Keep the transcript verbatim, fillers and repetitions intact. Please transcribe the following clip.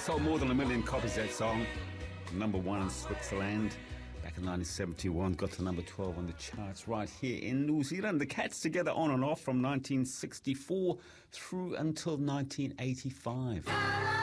Sold more than a million copies, that song. Number one in Switzerland. Back in nineteen seventy-one, got to number twelve on the charts right here in New Zealand. The Cats together on and off from nineteen sixty-four through until nineteen eighty-five.